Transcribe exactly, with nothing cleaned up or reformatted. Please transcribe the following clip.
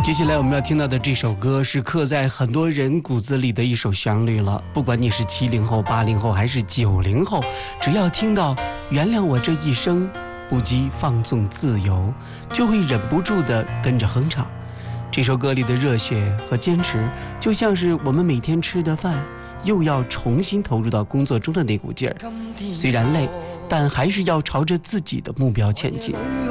接下来我们要听到的这首歌是刻在很多人骨子里的一首旋律了，不管你是七零后、八零后还是九零后，只要听到原谅我这一生不羁放纵自由，就会忍不住地跟着哼唱。这首歌里的热血和坚持，就像是我们每天吃的饭又要重新投入到工作中的那股劲儿，虽然累，但还是要朝着自己的目标前进。